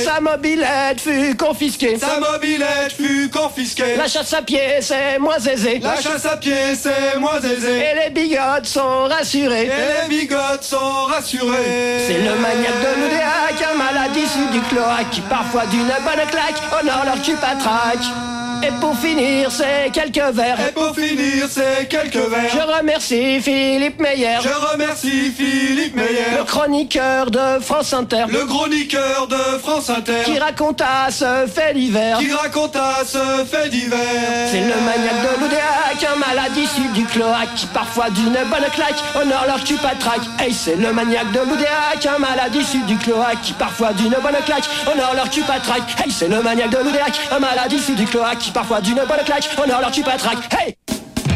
Sa mobilette fut confisquée. Sa mobilette fut confisquée. La chasse à pied, c'est moins aisé. La chasse à pied, c'est moins aisé. Et les bigotes sont rassurés. Et les bigotes sont rassurés. C'est le maniaque de l'Oudéac, un malade issu du cloaque, qui parfois d'une bonne claque honore leur cul patraque. Et pour finir, c'est quelques vers. Et pour finir, c'est quelques vers. Je remercie Philippe Meyer. Je remercie Philippe Meyer. Le chroniqueur de France Inter. Le chroniqueur de France Inter. Qui raconta ce fait divers. Qui raconta ce fait divers. C'est le maniaque de l'Oudéac, un malade issu du cloaque, qui parfois d'une bonne claque honore leur cul patraque. Hey, c'est le maniaque de l'Oudéac, un malade issu du cloaque, qui parfois d'une bonne claque honore leur cul patraque. Hey, c'est le maniaque de l'Oudéac, un malade issu du cloaque, qui parfois d'une bonne claque honore leur cul patraque. Hey!